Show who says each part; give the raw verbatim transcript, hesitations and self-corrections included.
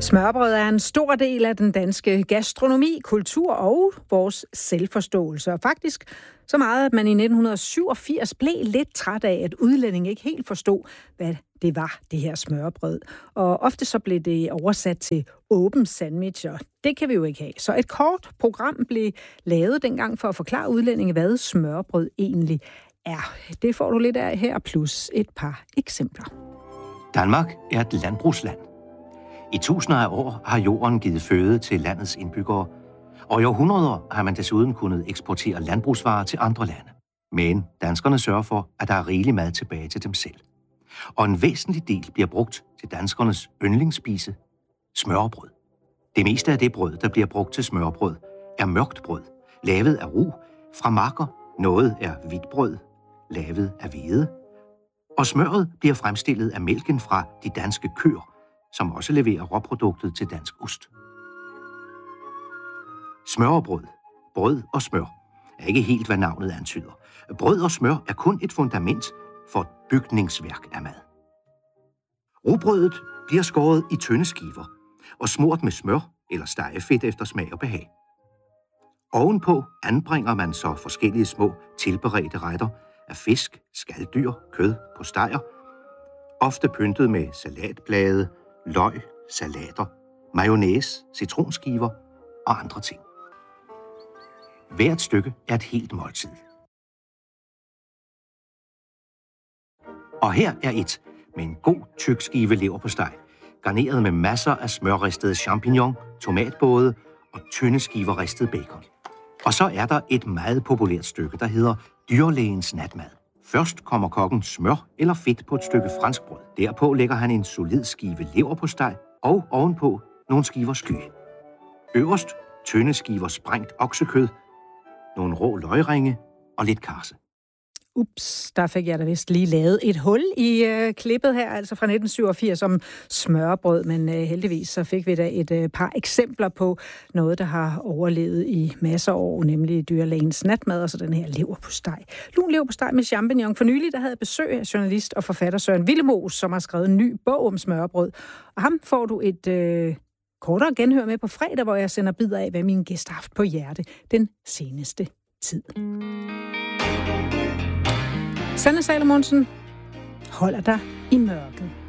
Speaker 1: Smørrebrød er en stor del af den danske gastronomi, kultur og vores selvforståelse. Og faktisk så meget, at man i nitten syvogfirs blev lidt træt af, at udlændinge ikke helt forstod, hvad det var, det her smørrebrød. Og ofte så blev det oversat til åben sandwich, og det kan vi jo ikke have. Så et kort program blev lavet dengang for at forklare udlændinge, hvad smørrebrød egentlig er. Det får du lidt af her, plus et par eksempler.
Speaker 2: Danmark er et landbrugsland. I tusinder af år har jorden givet føde til landets indbyggere, og i århundreder har man desuden kunnet eksportere landbrugsvarer til andre lande. Men danskerne sørger for, at der er rigelig mad tilbage til dem selv. Og en væsentlig del bliver brugt til danskernes yndlingsspise, smørrebrød. Det meste af det brød, der bliver brugt til smørrebrød, er mørkt brød, lavet af rug fra marker. Noget er hvidt brød, lavet af hvede. Og smøret bliver fremstillet af mælken fra de danske køer, som også leverer råproduktet til dansk ost. Smørrebrød, brød og smør, er ikke helt, hvad navnet antyder. Brød og smør er kun et fundament for et bygningsværk af mad. Rugbrødet bliver skåret i tynde skiver og smurt med smør eller stegefedt efter smag og behag. Ovenpå anbringer man så forskellige små tilberedte retter af fisk, skaldyr, kød på steger, ofte pyntet med salatblade, løg, salater, mayonnaise, citronskiver og andre ting. Hvert stykke er et helt måltid. Og her er et med en god tyk skive leverpostej, garneret med masser af smørristede champignon, tomatbåde og tynde skiver ristet bacon. Og så er der et meget populært stykke, der hedder dyrlægens natmad. Først kommer kokken smør eller fedt på et stykke franskbrød. Derpå lægger han en solid skive leverpostej og ovenpå nogle skiver sky. Øverst tynde skiver sprængt oksekød, nogle rå løgringe og lidt karse.
Speaker 1: Ups, der fik jeg da vist lige lavet et hul i øh, klippet her, altså fra nitten syvogfirs om smørrebrød, men øh, heldigvis så fik vi da et øh, par eksempler på noget, der har overlevet i masser af år, nemlig dyrlægens natmad, og så den her leverpostej. Lun leverpostej med champignon. For nylig, der havde besøg af journalist og forfatter Søren Willemoes, som har skrevet en ny bog om smørrebrød, og ham får du et øh, kortere genhør med på fredag, hvor jeg sender bidder af, hvad min gæst har haft på hjerte den seneste tid. Sanne Salomonsen holder dig i mørket.